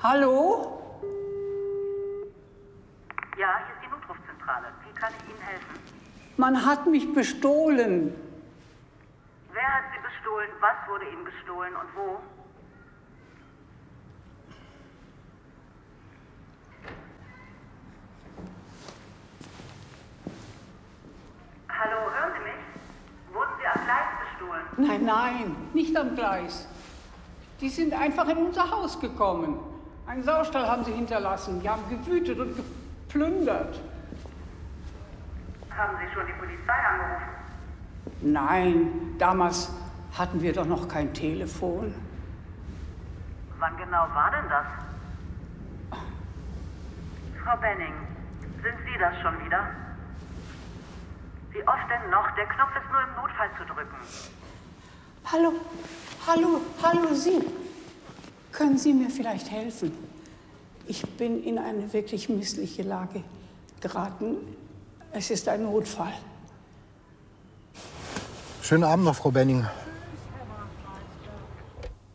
Hallo? Ja, hier ist die Notrufzentrale. Wie kann ich Ihnen helfen? Man hat mich bestohlen. Wer hat Sie bestohlen? Was wurde Ihnen gestohlen und wo? Hallo, hören Sie mich? Wurden Sie am Gleis bestohlen? Nein, nein, nicht am Gleis. Die sind einfach in unser Haus gekommen. Einen Saustall haben sie hinterlassen. Die haben gewütet und geplündert. Haben Sie schon die Polizei angerufen? Nein, damals hatten wir doch noch kein Telefon. Wann genau war denn das? Frau Benning, sind Sie das schon wieder? Wie oft denn noch? Der Knopf ist nur im Notfall zu drücken. Hallo, Sie. Können Sie mir vielleicht helfen? Ich bin in eine wirklich missliche Lage geraten. Es ist ein Notfall. Schönen Abend noch, Frau Benning.